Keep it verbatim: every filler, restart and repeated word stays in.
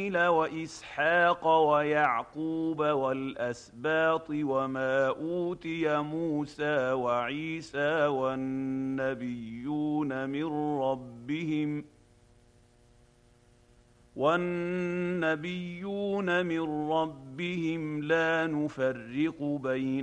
وإسماعيل وإسحاق ويعقوب والأسباط وما أوتي موسى وعيسى والنبيون من ربهم والنبيون من ربهم لا نفرق بين